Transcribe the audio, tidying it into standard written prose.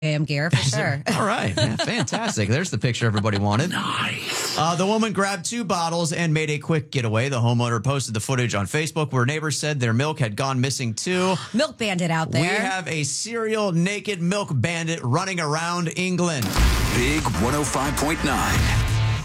AM gear for sure. All right. Yeah, fantastic. There's the picture everybody wanted. Nice. The woman grabbed 2 bottles and made a quick getaway. The homeowner posted the footage on Facebook where neighbors said their milk had gone missing too. Milk bandit out there. We have a serial naked milk bandit running around England. Big 105.9.